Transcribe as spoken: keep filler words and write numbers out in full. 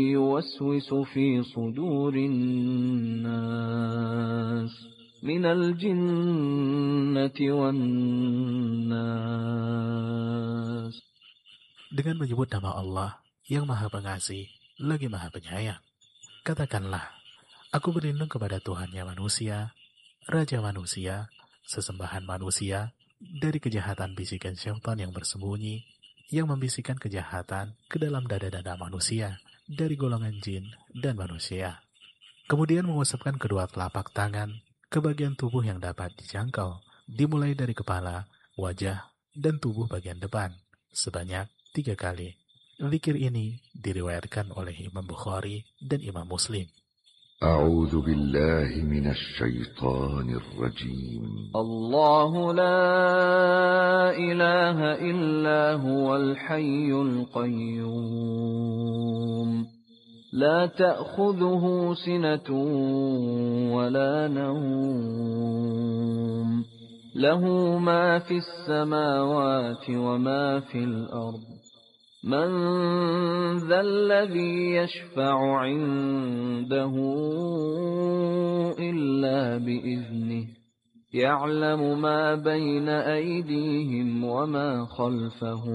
يوسوس في صدور الناس من الجنة والناس. Dengan menyebut nama Allah yang Maha Pengasih lagi Maha Penyayang, katakanlah, aku berlindung kepada Tuhannya manusia, Raja manusia, sesembahan manusia, dari kejahatan bisikan syaitan yang bersembunyi, yang membisikkan kejahatan ke dalam dada-dada manusia, dari golongan jin dan manusia. Kemudian mengusapkan kedua telapak tangan ke bagian tubuh yang dapat dijangkau, dimulai dari kepala, wajah, dan tubuh bagian depan, sebanyak tiga kali. Zikir ini diriwayatkan oleh Imam Bukhari dan Imam Muslim. أعوذ بالله من الشيطان الرجيم. الله لا إله إلا هو الحي القيوم لا تأخذه سنة ولا نوم له ما في السماوات وما في الأرض من ذا الذي يشفع عنده إلا بإذنه يعلم ما بين أيديهم وما خلفهم